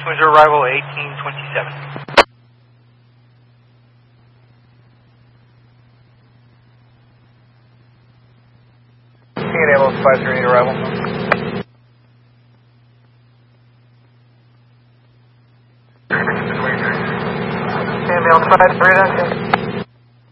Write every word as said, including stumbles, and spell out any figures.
passenger arrival eighteen twenty-seven. Ambulance five three eight arrival. Ambulance five three eight.